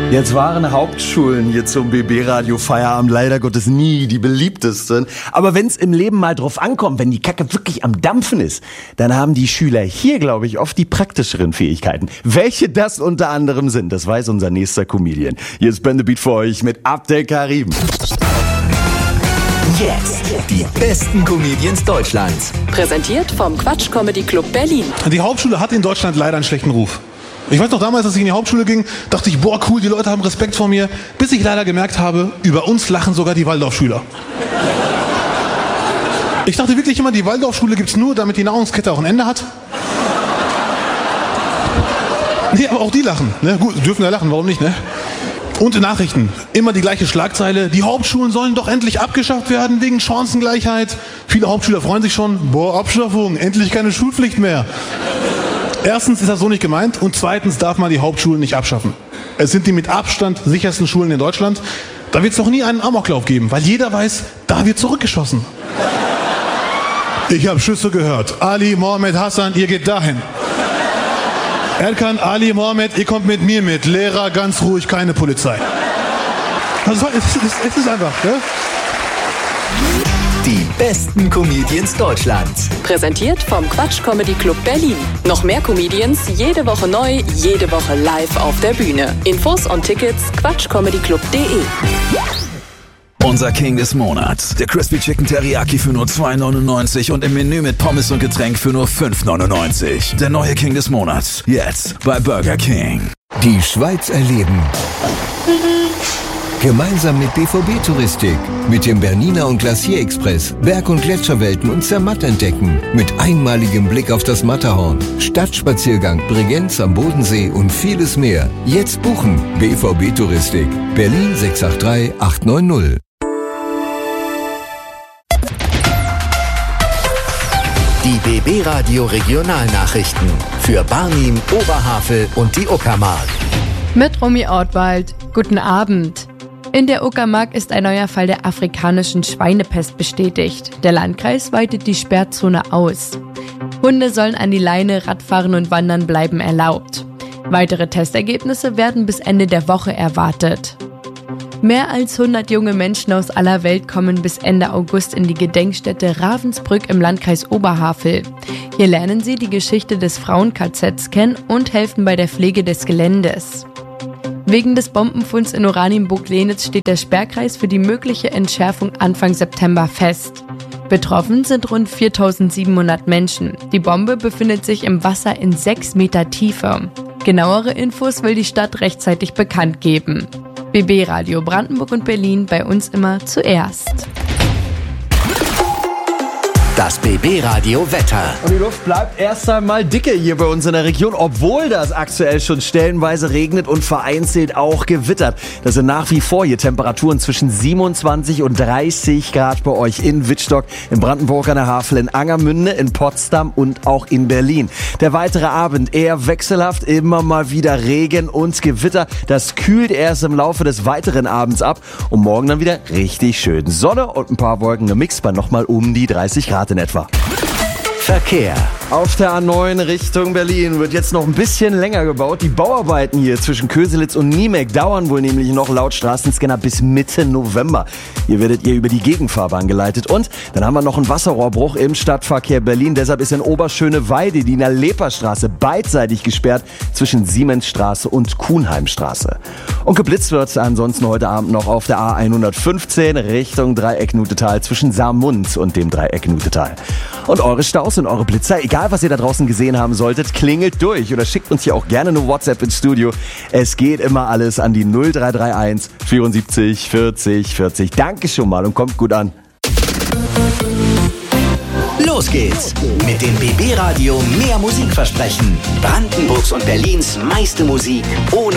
Jetzt waren Hauptschulen hier zum BB-Radio Feierabend leider Gottes nie die beliebtesten. Aber wenn's im Leben mal drauf ankommt, wenn die Kacke wirklich am Dampfen ist, dann haben die Schüler hier, glaube ich, oft die praktischeren Fähigkeiten. Welche das unter anderem sind, das weiß unser nächster Comedian. Hier ist Ben the Beat für euch mit Abdel Karim. Jetzt die besten Comedians Deutschlands. Präsentiert vom Quatsch Comedy Club Berlin. Die Hauptschule hat in Deutschland leider einen schlechten Ruf. Ich weiß noch damals, als ich in die Hauptschule ging, dachte ich, boah cool, die Leute haben Respekt vor mir, bis ich leider gemerkt habe, über uns lachen sogar die Waldorfschüler. Ich dachte wirklich immer, die Waldorfschule gibt's nur, damit die Nahrungskette auch ein Ende hat. Nee, aber auch die lachen. Ne? Gut, dürfen ja lachen, warum nicht, ne? Und in Nachrichten, immer die gleiche Schlagzeile, die Hauptschulen sollen doch endlich abgeschafft werden wegen Chancengleichheit. Viele Hauptschüler freuen sich schon, boah, Abschaffung, endlich keine Schulpflicht mehr. Erstens ist das so nicht gemeint und zweitens darf man die Hauptschulen nicht abschaffen. Es sind die mit Abstand sichersten Schulen in Deutschland. Da wird es doch nie einen Amoklauf geben, weil jeder weiß, da wird zurückgeschossen. Ich habe Schüsse gehört. Ali, Mohammed, Hassan, ihr geht dahin. Erkan, Ali, Mohammed, ihr kommt mit mir mit. Lehrer, ganz ruhig, keine Polizei. Also, es ist einfach, ja? Die besten Comedians Deutschlands. Präsentiert vom Quatsch Comedy Club Berlin. Noch mehr Comedians, jede Woche neu, jede Woche live auf der Bühne. Infos und Tickets quatschcomedyclub.de. Unser King des Monats. Der Crispy Chicken Teriyaki für nur $2,99 und im Menü mit Pommes und Getränk für nur $5,99. Der neue King des Monats. Jetzt bei Burger King. Die Schweiz erleben. Gemeinsam mit BVB Touristik, mit dem Bernina und Glacier Express, Berg- und Gletscherwelten und Zermatt entdecken, mit einmaligem Blick auf das Matterhorn, Stadtspaziergang, Bregenz am Bodensee und vieles mehr. Jetzt buchen. BVB Touristik, Berlin 683 890. Die BB Radio Regionalnachrichten für Barnim, Oberhavel und die Uckermark. Mit Romy Ortwald. Guten Abend. In der Uckermark ist ein neuer Fall der afrikanischen Schweinepest bestätigt. Der Landkreis weitet die Sperrzone aus. Hunde sollen an die Leine, Radfahren und Wandern bleiben erlaubt. Weitere Testergebnisse werden bis Ende der Woche erwartet. Mehr als 100 junge Menschen aus aller Welt kommen bis Ende August in die Gedenkstätte Ravensbrück im Landkreis Oberhavel. Hier lernen sie die Geschichte des Frauen-KZs kennen und helfen bei der Pflege des Geländes. Wegen des Bombenfunds in Oranienburg-Lenitz steht der Sperrkreis für die mögliche Entschärfung Anfang September fest. Betroffen sind rund 4.700 Menschen. Die Bombe befindet sich im Wasser in 6 Meter Tiefe. Genauere Infos will die Stadt rechtzeitig bekannt geben. BB Radio Brandenburg und Berlin, bei uns immer zuerst. Das BB Radio Wetter. Und die Luft bleibt erst einmal dicke hier bei uns in der Region, obwohl das aktuell schon stellenweise regnet und vereinzelt auch gewittert. Das sind nach wie vor hier Temperaturen zwischen 27 und 30 Grad bei euch in Wittstock, in Brandenburg an der Havel, in Angermünde, in Potsdam und auch in Berlin. Der weitere Abend eher wechselhaft, immer mal wieder Regen und Gewitter. Das kühlt erst im Laufe des weiteren Abends ab und morgen dann wieder richtig schön Sonne und ein paar Wolken gemixt bei nochmal um die 30 Grad in etwa. Verkehr. Auf der A9 Richtung Berlin wird jetzt noch ein bisschen länger gebaut. Die Bauarbeiten hier zwischen Köselitz und Niemek dauern wohl nämlich noch laut Straßenscanner bis Mitte November. Hier werdet ihr über die Gegenfahrbahn geleitet. Und dann haben wir noch einen Wasserrohrbruch im Stadtverkehr Berlin. Deshalb ist in Oberschöneweide die Nalepa-Straße beidseitig gesperrt zwischen Siemensstraße und Kuhnheimstraße. Und geblitzt wird ansonsten heute Abend noch auf der A115 Richtung Dreieck Nutetal zwischen Saarmund und dem Dreieck Nutetal. Und eure Staus und eure Blitzer, egal was ihr da draußen gesehen haben solltet, klingelt durch oder schickt uns hier auch gerne eine WhatsApp ins Studio. Es geht immer alles an die 0331 74 40 40. Danke schon mal und kommt gut an. Los geht's mit dem BB Radio mehr Musikversprechen. Brandenburgs und Berlins meiste Musik ohne